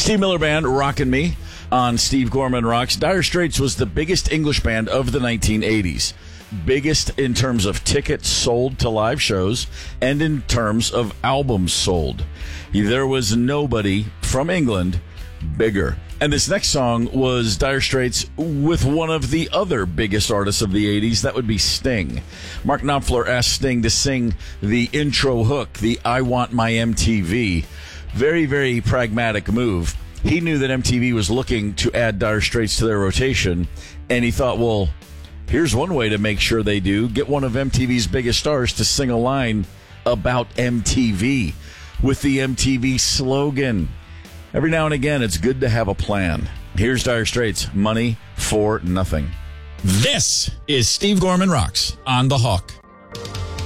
Steve Miller Band, Rockin' Me on Steve Gorman Rocks. Dire Straits was the biggest English band of the 1980s. Biggest in terms of tickets sold to live shows and in terms of albums sold. There was nobody from England bigger. And this next song was Dire Straits with one of the other biggest artists of the 80s. That would be Sting. Mark Knopfler asked Sting to sing the intro hook, the I Want My MTV. Very, very pragmatic move. He knew that MTV was looking to add Dire Straits to their rotation, and he thought, well, here's one way to make sure they do. Get one of MTV's biggest stars to sing a line about MTV with the MTV slogan. Every now and again, it's good to have a plan. Here's Dire Straits, Money for Nothing. This is Steve Gorman Rocks on The Hawk.